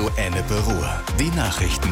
Radio Ennepe Ruhr. Die Nachrichten.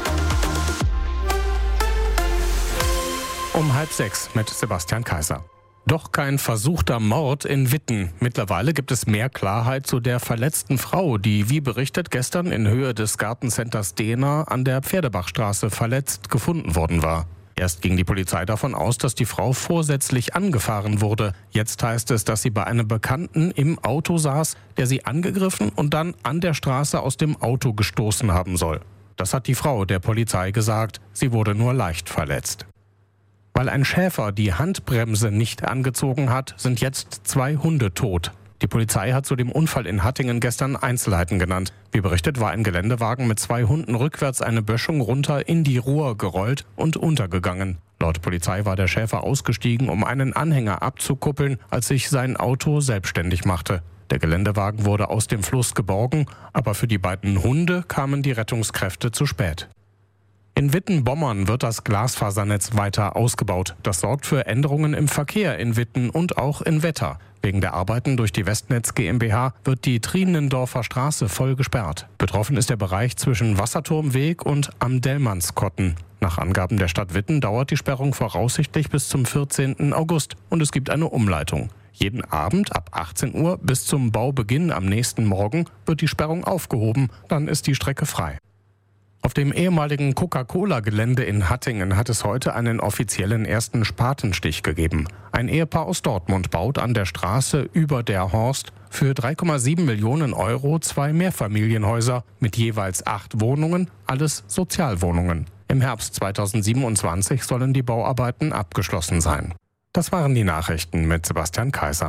Um 5:30 mit Sebastian Kaiser. Doch kein versuchter Mord in Witten. Mittlerweile gibt es mehr Klarheit zu der verletzten Frau, die, wie berichtet, gestern in Höhe des Gartencenters Dehner an der Pferdebachstraße verletzt gefunden worden war. Erst ging die Polizei davon aus, dass die Frau vorsätzlich angefahren wurde. Jetzt heißt es, dass sie bei einem Bekannten im Auto saß, der sie angegriffen und dann an der Straße aus dem Auto gestoßen haben soll. Das hat die Frau der Polizei gesagt. Sie wurde nur leicht verletzt. Weil ein Schäfer die Handbremse nicht angezogen hat, sind jetzt 2 Hunde tot. Die Polizei hat zu dem Unfall in Hattingen gestern Einzelheiten genannt. Wie berichtet, war ein Geländewagen mit 2 Hunden rückwärts eine Böschung runter in die Ruhr gerollt und untergegangen. Laut Polizei war der Schäfer ausgestiegen, um einen Anhänger abzukuppeln, als sich sein Auto selbstständig machte. Der Geländewagen wurde aus dem Fluss geborgen, aber für die beiden Hunde kamen die Rettungskräfte zu spät. In Witten-Bommern wird das Glasfasernetz weiter ausgebaut. Das sorgt für Änderungen im Verkehr in Witten und auch in Wetter. Wegen der Arbeiten durch die Westnetz GmbH wird die Trienendorfer Straße voll gesperrt. Betroffen ist der Bereich zwischen Wasserturmweg und am Dellmannskotten. Nach Angaben der Stadt Witten dauert die Sperrung voraussichtlich bis zum 14. August und es gibt eine Umleitung. Jeden Abend ab 18 Uhr bis zum Baubeginn am nächsten Morgen wird die Sperrung aufgehoben, dann ist die Strecke frei. Auf dem ehemaligen Coca-Cola-Gelände in Hattingen hat es heute einen offiziellen ersten Spatenstich gegeben. Ein Ehepaar aus Dortmund baut an der Straße über der Horst für 3,7 Millionen Euro 2 Mehrfamilienhäuser mit jeweils 8 Wohnungen, alles Sozialwohnungen. Im Herbst 2027 sollen die Bauarbeiten abgeschlossen sein. Das waren die Nachrichten mit Sebastian Kaiser.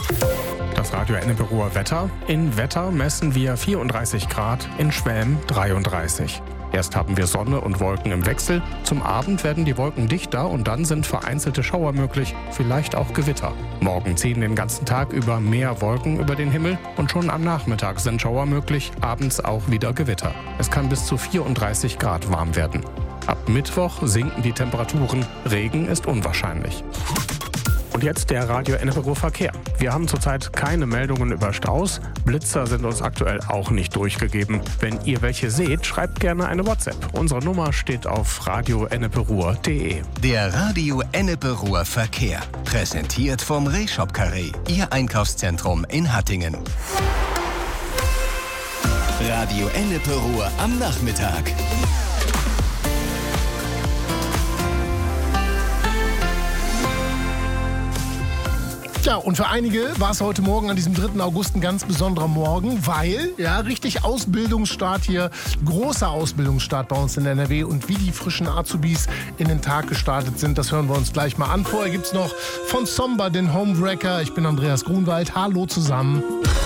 Das Radio Ennepe Ruhr Wetter. In Wetter messen wir 34 Grad, in Schwelm 33. Erst haben wir Sonne und Wolken im Wechsel. Zum Abend werden die Wolken dichter und dann sind vereinzelte Schauer möglich, vielleicht auch Gewitter. Morgen ziehen den ganzen Tag über mehr Wolken über den Himmel und schon am Nachmittag sind Schauer möglich, abends auch wieder Gewitter. Es kann bis zu 34 Grad warm werden. Ab Mittwoch sinken die Temperaturen, Regen ist unwahrscheinlich. Und jetzt der Radio Ennepe Ruhr Verkehr. Wir haben zurzeit keine Meldungen über Staus. Blitzer sind uns aktuell auch nicht durchgegeben. Wenn ihr welche seht, schreibt gerne eine WhatsApp. Unsere Nummer steht auf radioenneperuhr.de. Der Radio Ennepe Ruhr Verkehr. Präsentiert vom Reshop Carré. Ihr Einkaufszentrum in Hattingen. Radio Ennepe Ruhr am Nachmittag. Ja, und für einige war es heute Morgen an diesem 3. August ein ganz besonderer Morgen, weil, ja, richtig Ausbildungsstart hier, großer Ausbildungsstart bei uns in NRW und wie die frischen Azubis in den Tag gestartet sind, das hören wir uns gleich mal an. Vorher gibt's noch von Somba den Homewrecker. Ich bin Andreas Grunwald. Hallo zusammen.